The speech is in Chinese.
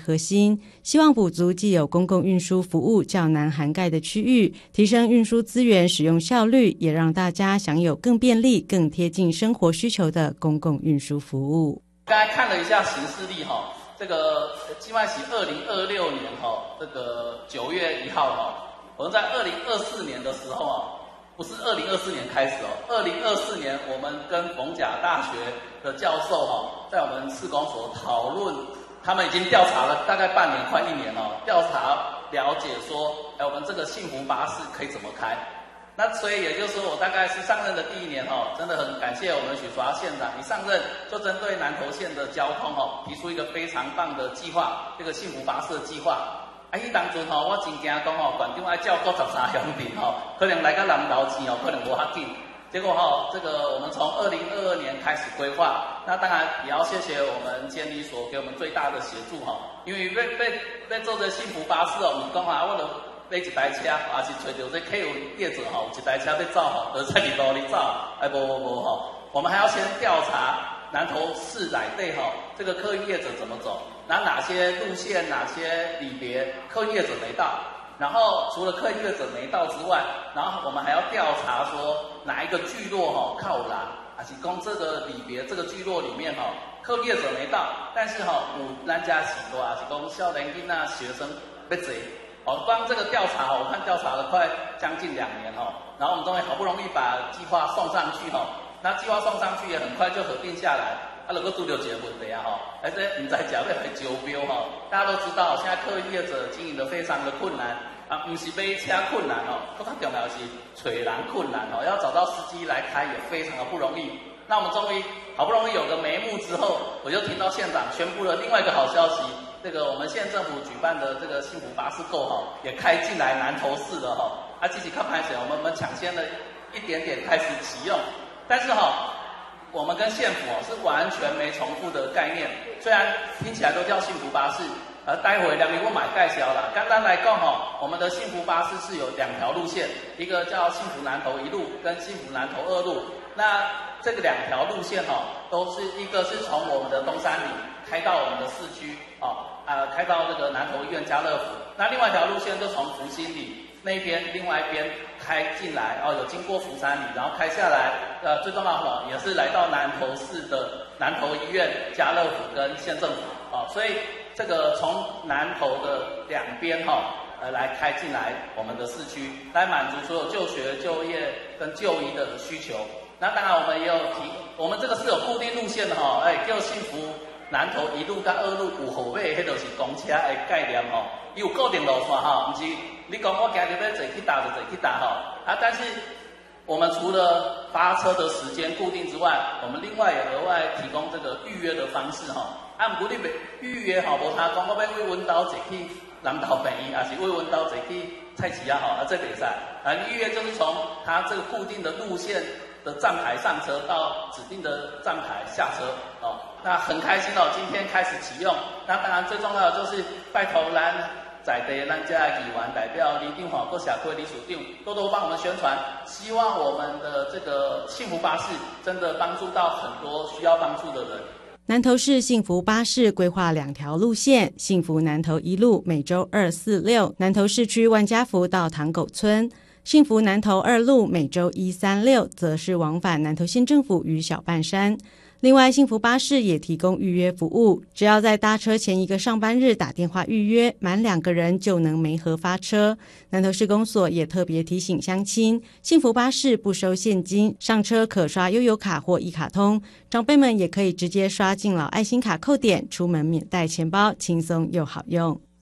核心，希望补足既有公共运输服务较难涵盖的区域，提升运输资源使用效率，也让大家享有更便利、更贴近生活需求的公共运输服务。 刚才看了一下行事历这个计划起2026年这个9月1号我们在2024年的时候不是2024年开始2024年我们跟逢甲大学的教授在我们市公所讨论，他们已经调查了大概半年快1年调查了解说，我们这个幸福巴士可以怎么开。那所以也就是说，我大概是上任的第1年真的很感谢我们许淑华县长，一上任就针对南投县的交通提出一个非常棒的计划，这个幸福巴士的计划。迄当阵我真惊讲县长要照顾13乡镇可能来到南投市可能无遐紧。结果这个我们从2022年开始规划，那当然也要谢谢我们监理所给我们最大的协助因为要做这幸福巴士不是讲我就买一台车，也是找到这客有业者有一台车要走就在路里走，无我们还要先调查南投市内底这个客运业者怎么走，哪些路线哪些里别客运业者没到，然后除了客运业者没到之外，然后我们还要调查说哪一个聚落靠南，还是讲这个里别这个聚落里面客运业者没到，但是有咱家许多还是讲少年囡仔学生要坐光这个调查我看调查了快将近2年然后我们终于好不容易把计划送上去那计划送上去也很快就核定下来如果拄到一个问题而且不知道要来招标大家都知道现在客运业者经营的非常的困难不是买车困难更重要的是找人困难要找到司机来开也非常的不容易。那我们终于好不容易有个眉目之后，我就听到县长宣布了另外一个好消息，这个我们县政府举办的这个幸福巴士购也开进来南投市了积极看拍水，我们抢先了一点点开始启用，但是我们跟县府是完全没重复的概念，虽然听起来都叫幸福巴士，待会两位我买介绍啦。简单来讲我们的幸福巴士是有2条路线，一个叫幸福南投1路跟幸福南投2路。那这个2条路线都是一个是从我们的东山里开到我们的市区开到这个南投医院家乐福。那另外一条路线就从福兴里那边另外一边开进来有经过福山里，然后开下来最重要的也是来到南投市的南投医院、家乐福跟县政府所以这个从南投的2边来开进来我们的市区，来满足所有就学、就业跟就医的需求。那当然我们也有我们这个是有固定路线的叫幸福南投1路跟2路有后尾，迄就是公车的概念伊有固定路线不是你讲我今日要坐去哪就坐去哪但是我们除了发车的时间固定之外，我们另外也额外提供这个预约的方式不过你预约无他讲我要为阮兜坐去南投病院，还是为阮兜坐去菜市这袂使预约就是从它这个固定的路线的站台上车到指定的站台下车那很开心今天开始启用。那当然最重要的就是拜托咱在地咱家的议员代表李定华和社会理事长多多帮我们宣传，希望我们的这个幸福巴士真的帮助到很多需要帮助的人。 南投市幸福巴士规划2条路线，幸福南投1路每周2、4、6南投市区万家福到塘口村，幸福南投2路每周1、3、6则是往返南投县政府与小半山。另外幸福巴士也提供预约服务，只要在搭车前1个上班日打电话预约，满2个人就能媒合发车。南投市公所也特别提醒乡亲，幸福巴士不收现金，上车可刷悠游卡或一卡通，长辈们也可以直接刷敬老爱心卡扣点，出门免带钱包，轻松又好用。